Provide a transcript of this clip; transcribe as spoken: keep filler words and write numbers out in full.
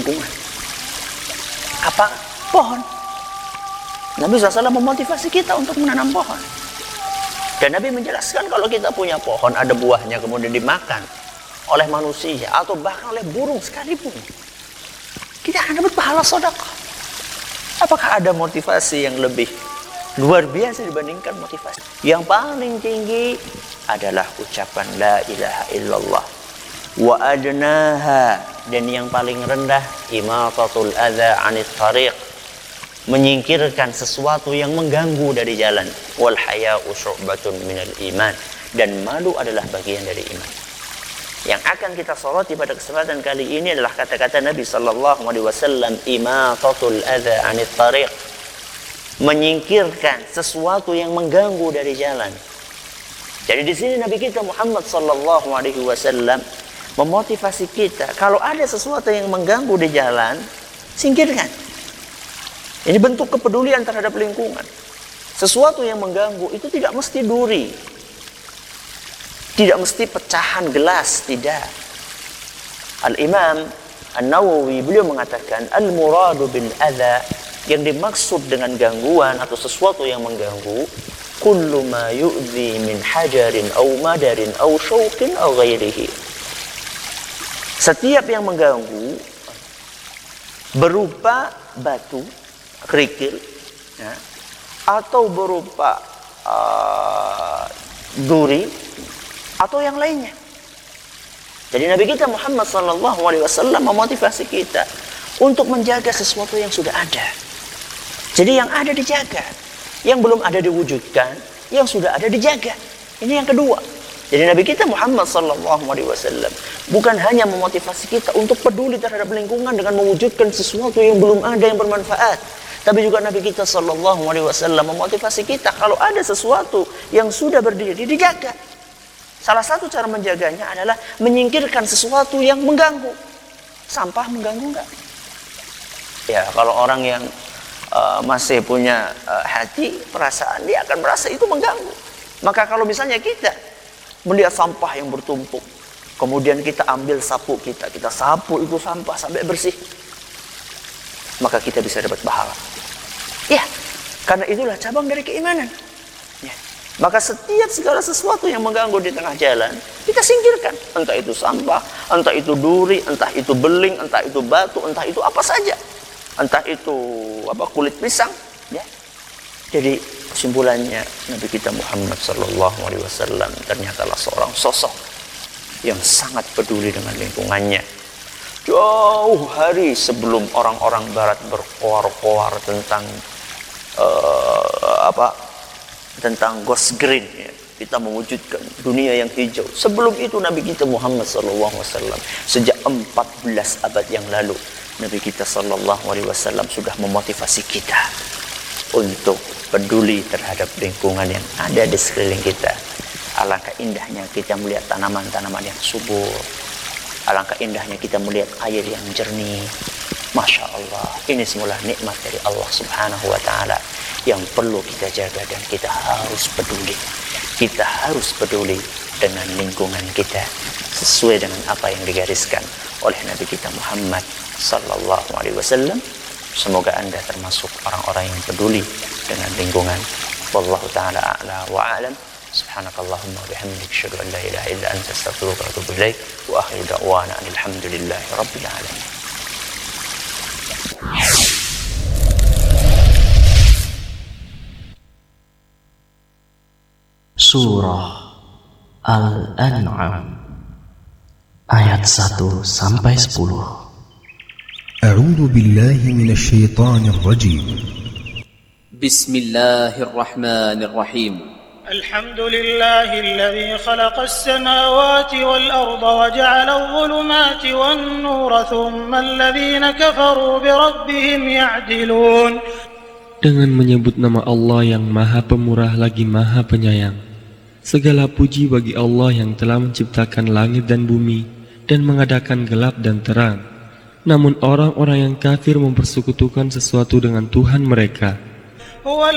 lingkungan. Apa? Pohon. Nabi shallallahu alaihi wasallam memotivasi kita untuk menanam pohon. Dan Nabi menjelaskan kalau kita punya pohon, ada buahnya kemudian dimakan oleh manusia atau bahkan oleh burung sekalipun, kita akan dapat pahala sedekah. Apakah ada motivasi yang lebih luar biasa dibandingkan motivasi? Yang paling tinggi adalah ucapan la ilaha illallah. Wa adnaha, dan yang paling rendah imatatul adza 'anit thariq, menyingkirkan sesuatu yang mengganggu dari jalan. Wal haya'u syu'batun minal iman, dan malu adalah bagian dari iman. Yang akan kita soroti pada kesempatan kali ini adalah kata-kata Nabi sallallahu alaihi wasallam, imatatul adza 'anit thariq, menyingkirkan sesuatu yang mengganggu dari jalan. Jadi di sini Nabi kita Muhammad sallallahu alaihi wasallam memotivasi kita, kalau ada sesuatu yang mengganggu di jalan, singkirkan. Ini bentuk kepedulian terhadap lingkungan. Sesuatu yang mengganggu itu tidak mesti duri, tidak mesti pecahan gelas, tidak. Al-Imam An-Nawawi beliau mengatakan, al-muradu bil adza, yang dimaksud dengan gangguan atau sesuatu yang mengganggu, kullu ma yu'dhi min hajarin aw madarin aw syauqin aw ghairihi. Setiap yang mengganggu berupa batu, kerikil, ya, atau berupa uh, duri atau yang lainnya. Jadi Nabi kita Muhammad sallallahu alaihi wasallam memotivasi kita untuk menjaga sesuatu yang sudah ada. Jadi yang ada dijaga, yang belum ada diwujudkan, yang sudah ada dijaga. Ini yang kedua. Jadi Nabi kita Muhammad sallallahu alaihi wasallam bukan hanya memotivasi kita untuk peduli terhadap lingkungan dengan mewujudkan sesuatu yang belum ada yang bermanfaat, tapi juga Nabi kita sallallahu alaihi wasallam memotivasi kita kalau ada sesuatu yang sudah berdiri dijaga. Salah satu cara menjaganya adalah menyingkirkan sesuatu yang mengganggu. Sampah mengganggu enggak? Ya, kalau orang yang uh, masih punya uh, hati, perasaan, dia akan merasa itu mengganggu. Maka kalau misalnya kita melihat sampah yang bertumpuk, kemudian kita ambil sapu kita, kita sapu itu sampah sampai bersih, maka kita bisa dapat pahala. Ya, karena itulah cabang dari keimanan. Ya. Maka setiap segala sesuatu yang mengganggu di tengah jalan, kita singkirkan. Entah itu sampah, entah itu duri, entah itu beling, entah itu batu, entah itu apa saja. Entah itu apa kulit pisang. Ya. Jadi kesimpulannya, Nabi kita Muhammad sallallahu alaihi wasallam ternyatalah seorang sosok yang sangat peduli dengan lingkungannya. Jauh hari sebelum orang-orang barat berkoar-koar tentang uh, apa tentang ghost green, ya, kita mewujudkan dunia yang hijau. Sebelum itu Nabi kita Muhammad sallallahu alaihi wasallam sejak empat belas abad yang lalu, Nabi kita sallallahu alaihi wasallam sudah memotivasi kita untuk peduli terhadap lingkungan yang ada di sekeliling kita. Alangkah indahnya kita melihat tanaman-tanaman yang subur. Alangkah indahnya kita melihat air yang jernih. Masya Allah, ini semula nikmat dari Allah subhanahu wa ta'ala yang perlu kita jaga dan kita harus peduli. Kita harus peduli dengan lingkungan kita sesuai dengan apa yang digariskan oleh Nabi kita Muhammad sallallahu alaihi wasallam. Semoga Anda termasuk orang-orang yang peduli dengan lingkungan. Wallahu ta'ala a'la wa a'lam. Subhanakallahumma wa bihamdika asyhadu an la ilaha illa anta astaghfiruka wa atubu ilaik. Wa akhiru da'wana alhamdulillahi rabbil alamin. Surah Al-An'am ayat satu sampai sepuluh. أعوذ بالله من الشيطان الرجيم. بسم الله الرحمن الرحيم. الحمد لله الذي خلق السماوات والأرض وجعل الظلمات والنور ثم الذين كفروا بربهم يعدلون. Dengan menyebut nama Allah yang Maha Pemurah lagi Maha Penyayang. Segala puji bagi Allah yang telah menciptakan langit dan bumi dan mengadakan gelap dan terang. Namun orang-orang yang kafir mempersekutukan sesuatu dengan Tuhan mereka. هو